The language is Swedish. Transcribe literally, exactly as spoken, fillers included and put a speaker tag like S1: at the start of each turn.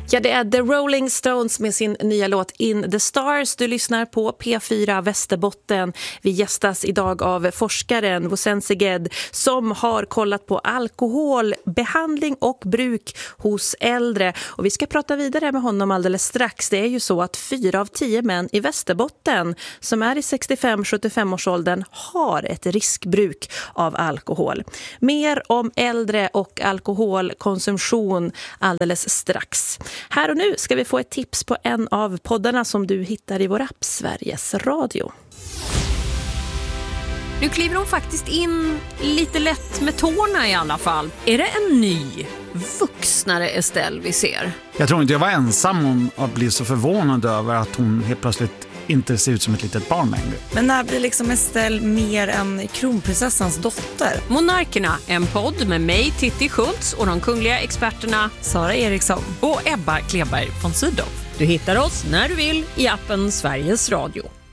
S1: Ja, det är The Rolling Stones med sin nya låt In the Stars. Du lyssnar på P fyra Västerbotten. Vi gästas idag av forskaren Wosen Seged som har kollat på alkoholbehandling och bruk hos äldre. Och vi ska prata vidare med honom alldeles strax. Det är ju så att fyra av tio män i Västerbotten som är i sextiofem till sjuttiofem års åldern har ett riskbruk av alkohol. Mer om äldre och alkoholkonsumtion alldeles strax. Här och nu ska vi få ett tips på en av poddarna som du hittar i vår app Sveriges Radio.
S2: Nu kliver hon faktiskt in lite lätt med tårna i alla fall. Är det en ny, vuxnare Estelle vi ser?
S3: Jag tror inte jag var ensam om att bli så förvånad över att hon helt plötsligt inte ser ut som ett litet barn längre.
S4: Men när blir liksom Estelle mer än kronprinsessans dotter?
S2: Monarkerna, en podd med mig, Titti Schultz, och de kungliga experterna
S4: Sara Eriksson
S2: och Ebba Kleberg von Sydow. Du hittar oss när du vill i appen Sveriges Radio.